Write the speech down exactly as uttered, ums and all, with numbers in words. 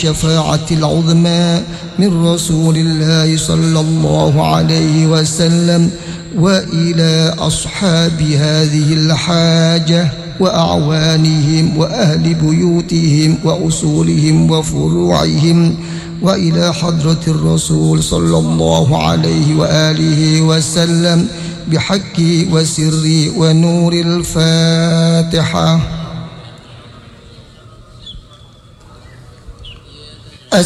الشفاعة العظمى من رسول الله صلى الله عليه وسلم، وإلى أصحاب هذه الحاجة وأعوانهم وأهل بيوتهم وأصولهم وفروعهم، وإلى حضرة الرسول صلى الله عليه وآله وسلم بحق وسر ونور الفاتحة.